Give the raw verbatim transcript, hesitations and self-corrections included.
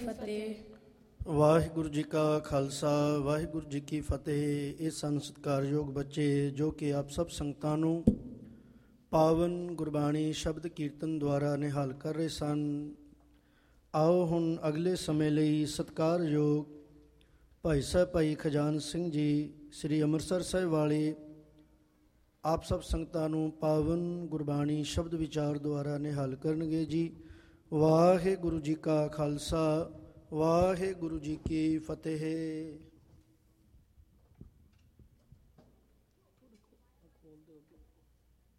ਫਤਿਹ। ਵਾਹਿਗੁਰੂ ਜੀ ਕਾ ਖਾਲਸਾ, ਵਾਹਿਗੁਰੂ ਜੀ ਕੀ ਫਤਿਹ। ਇਹ ਸਨ ਸਤਿਕਾਰਯੋਗ ਬੱਚੇ ਜੋ ਕਿ ਆਪ ਸਭ ਸੰਗਤਾਂ ਨੂੰ ਪਾਵਨ ਗੁਰਬਾਣੀ ਸ਼ਬਦ ਕੀਰਤਨ ਦੁਆਰਾ ਨਿਹਾਲ ਕਰ ਰਹੇ ਸਨ। ਆਓ ਹੁਣ ਅਗਲੇ ਸਮੇਂ ਲਈ ਸਤਿਕਾਰਯੋਗ ਭਾਈ ਸਾਹਿਬ ਭਾਈ ਖਜਾਨ ਸਿੰਘ ਜੀ ਸ੍ਰੀ ਅੰਮ੍ਰਿਤਸਰ ਸਾਹਿਬ ਵਾਲੇ ਆਪ ਸਭ ਸੰਗਤਾਂ ਨੂੰ ਪਾਵਨ ਗੁਰਬਾਣੀ ਸ਼ਬਦ ਵਿਚਾਰ ਦੁਆਰਾ ਨਿਹਾਲ ਕਰਨਗੇ ਜੀ। ਵਾਹਿਗੁਰੂ ਜੀ ਕਾ ਖਾਲਸਾ, ਵਾਹਿਗੁਰੂ ਜੀ ਕੀ ਫਤਿਹ।